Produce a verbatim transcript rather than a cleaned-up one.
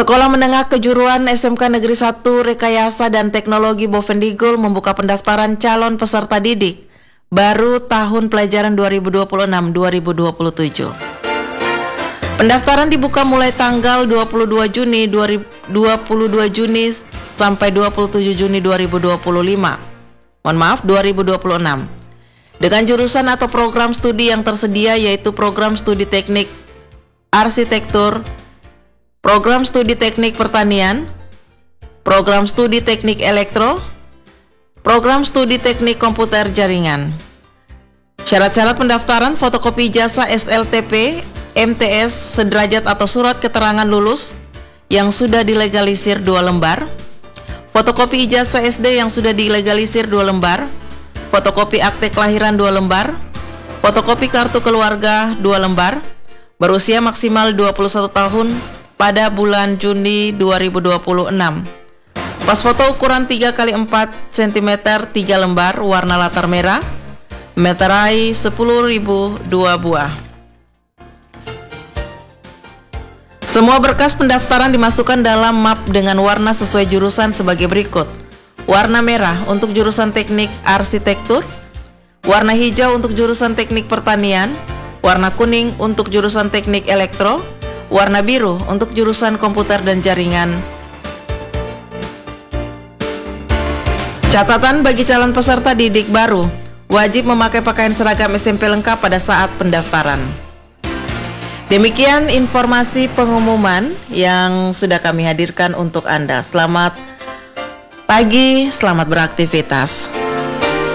Sekolah Menengah Kejuruan S M K Negeri satu Rekayasa dan Teknologi Bovendigul membuka pendaftaran calon peserta didik baru tahun pelajaran dua ribu dua puluh enam dua ribu dua puluh tujuh. Pendaftaran dibuka mulai tanggal dua puluh dua Juni dua puluh dua Juni sampai dua puluh tujuh Juni dua ribu dua puluh lima. Mohon maaf, dua ribu dua puluh enam. Dengan jurusan atau program studi yang tersedia yaitu program studi teknik arsitektur, program studi teknik pertanian, program studi teknik elektro, program studi teknik komputer jaringan. Syarat-syarat pendaftaran: fotokopi ijazah S L T P, M T S sederajat atau surat keterangan lulus yang sudah dilegalisir dua lembar, fotokopi ijazah S D yang sudah dilegalisir dua lembar, fotokopi akte kelahiran dua lembar, fotokopi kartu keluarga dua lembar, berusia maksimal dua puluh satu tahun pada bulan Juni dua ribu dua puluh enam. Pas foto ukuran tiga kali empat sentimeter tiga lembar, warna latar merah, meterai sepuluh ribu dua buah. Semua berkas pendaftaran dimasukkan dalam map dengan warna sesuai jurusan sebagai berikut: warna merah untuk jurusan teknik arsitektur, warna hijau untuk jurusan teknik pertanian, warna kuning untuk jurusan teknik elektro, warna biru untuk jurusan komputer dan jaringan. Catatan bagi calon peserta didik baru, wajib memakai pakaian seragam S M P lengkap pada saat pendaftaran. Demikian informasi pengumuman yang sudah kami hadirkan untuk Anda. Selamat pagi, selamat beraktivitas.